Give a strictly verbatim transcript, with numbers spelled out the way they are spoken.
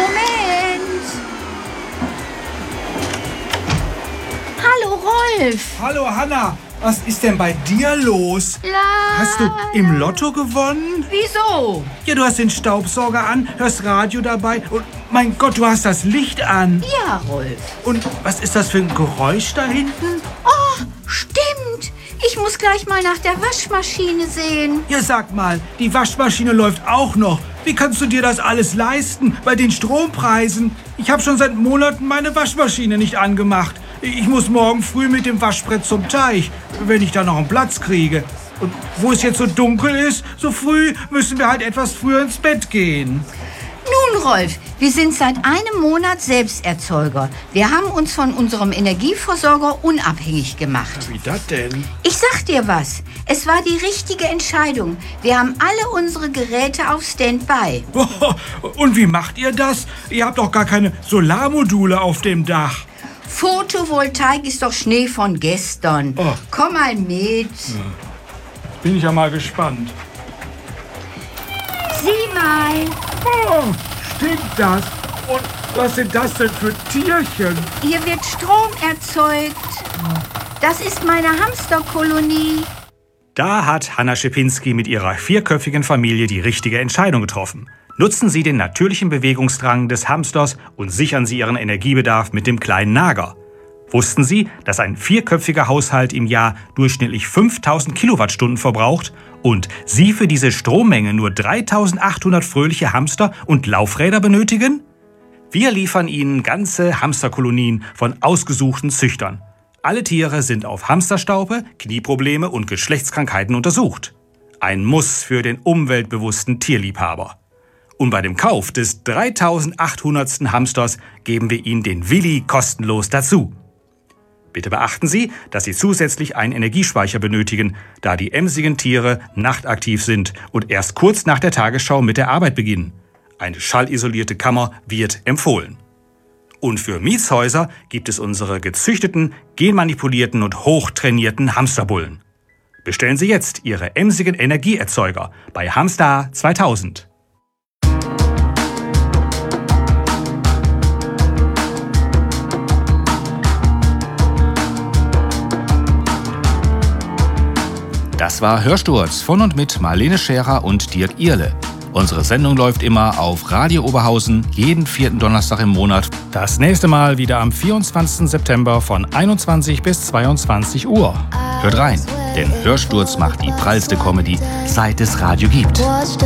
Moment. Hallo, Rolf. Hallo, Hanna. Was ist denn bei dir los? La Hast du im Lotto gewonnen? Wieso? Ja, du hast den Staubsauger an, hörst Radio dabei und mein Gott, du hast das Licht an. Ja, Rolf. Und was ist das für ein Geräusch da hinten? Oh, stimmt. Ich muss gleich mal nach der Waschmaschine sehen. Ja, sag mal, die Waschmaschine läuft auch noch. Wie kannst du dir das alles leisten bei den Strompreisen? Ich habe schon seit Monaten meine Waschmaschine nicht angemacht. Ich muss morgen früh mit dem Waschbrett zum Teich, wenn ich da noch einen Platz kriege. Und wo es jetzt so dunkel ist, so früh, müssen wir halt etwas früher ins Bett gehen. Nun, Rolf, wir sind seit einem Monat Selbsterzeuger. Wir haben uns von unserem Energieversorger unabhängig gemacht. Wie das denn? Ich sag dir was, es war die richtige Entscheidung. Wir haben alle unsere Geräte auf Standby. Und wie macht ihr das? Ihr habt doch gar keine Solarmodule auf dem Dach. Photovoltaik ist doch Schnee von gestern. Oh. Komm mal mit. Bin ich ja mal gespannt. Sieh mal. Oh, stimmt das? Und was sind das denn für Tierchen? Hier wird Strom erzeugt. Das ist meine Hamsterkolonie. Da hat Hanna Schepinski mit ihrer vierköpfigen Familie die richtige Entscheidung getroffen. Nutzen Sie den natürlichen Bewegungsdrang des Hamsters und sichern Sie Ihren Energiebedarf mit dem kleinen Nager. Wussten Sie, dass ein vierköpfiger Haushalt im Jahr durchschnittlich fünftausend Kilowattstunden verbraucht und Sie für diese Strommenge nur dreitausendachthundert fröhliche Hamster und Laufräder benötigen? Wir liefern Ihnen ganze Hamsterkolonien von ausgesuchten Züchtern. Alle Tiere sind auf Hamsterstaupe, Knieprobleme und Geschlechtskrankheiten untersucht. Ein Muss für den umweltbewussten Tierliebhaber. Und bei dem Kauf des dreitausendachthundertsten Hamsters geben wir Ihnen den Willi kostenlos dazu. Bitte beachten Sie, dass Sie zusätzlich einen Energiespeicher benötigen, da die emsigen Tiere nachtaktiv sind und erst kurz nach der Tagesschau mit der Arbeit beginnen. Eine schallisolierte Kammer wird empfohlen. Und für Mietshäuser gibt es unsere gezüchteten, genmanipulierten und hochtrainierten Hamsterbullen. Bestellen Sie jetzt Ihre emsigen Energieerzeuger bei Hamstar zweitausend. Das war Hörsturz von und mit Marlene Scherer und Dirk Ierle. Unsere Sendung läuft immer auf Radio Oberhausen, jeden vierten Donnerstag im Monat. Das nächste Mal wieder am vierundzwanzigsten September von einundzwanzig bis zweiundzwanzig Uhr. Hört rein, denn Hörsturz macht die prallste Comedy, seit es Radio gibt.